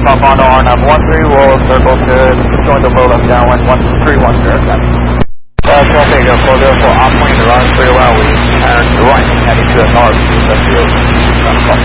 Fox on RNAV 13, will circle to join the low left downwind 131 0. Traffic for therefore operating the run 3 while we turn right heading to the north to the field.